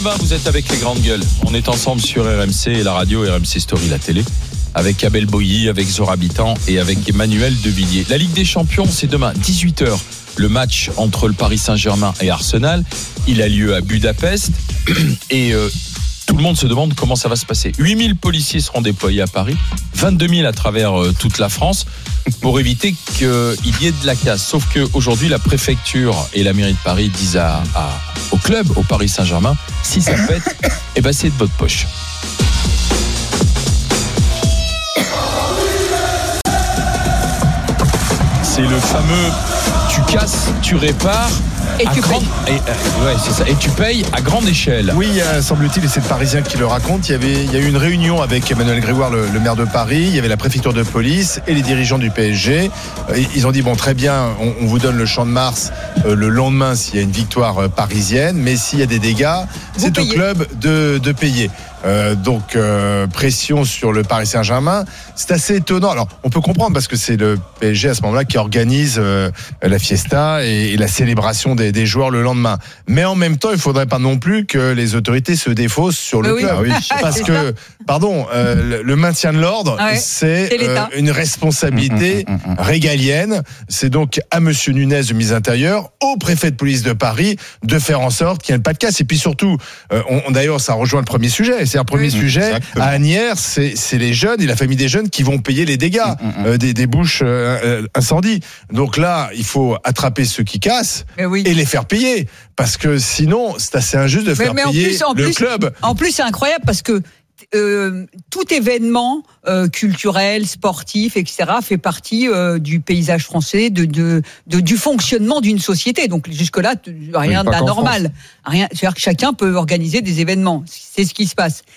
Vous êtes avec les grandes gueules. On est ensemble sur RMC et la radio, RMC Story, la télé, avec Abel Boilly, avec Zora Bitan et avec Emmanuel Devilliers. La Ligue des Champions, c'est demain, 18h. Le match entre le Paris Saint-Germain et Arsenal, il a lieu à Budapest et tout le monde se demande comment ça va se passer. 8000 policiers seront déployés à Paris, 22 000 à travers toute la France pour éviter qu'il y ait de la casse. Sauf qu'aujourd'hui, la préfecture et la mairie de Paris disent au club, au Paris Saint-Germain, si ça pète, eh ben c'est de votre poche. C'est le fameux tu casses, tu répares. Et tu payes. C'est ça. Et tu payes à grande échelle. Oui, semble-t-il, et c'est le Parisien qui le raconte. Il y a eu une réunion avec Emmanuel Grégoire, le maire de Paris. Il y avait la préfecture de police et les dirigeants du PSG. Ils ont dit bon, très bien, on vous donne le Champ de Mars le lendemain s'il y a une victoire parisienne, mais s'il y a des dégâts, c'est au club de payer. Donc pression sur le Paris Saint-Germain. C'est assez étonnant. Alors on peut comprendre parce que c'est le PSG à ce moment-là qui organise la fiesta et la célébration des joueurs le lendemain. Mais en même temps, il ne faudrait pas non plus que les autorités se défaussent sur le club. Oui. Parce que, le maintien de l'ordre, c'est une responsabilité régalienne. C'est donc à Monsieur Nunez, le ministre de l'Intérieur, au préfet de police de Paris, de faire en sorte qu'il n'y ait pas de casse. Et puis surtout, d'ailleurs, ça rejoint le premier sujet. C'est un premier sujet. Exactement. À Asnières, c'est les jeunes et la famille des jeunes qui vont payer les dégâts des bouches incendies. Donc là, il faut attraper ceux qui cassent et les faire payer. Parce que sinon, c'est assez injuste de faire payer le club. En plus, c'est incroyable parce que tout événement culturel, sportif, etc. fait partie du paysage français, du fonctionnement d'une société. Donc jusque-là, rien d'anormal. C'est-à-dire que chacun peut organiser des événements. C'est ce qui se passe.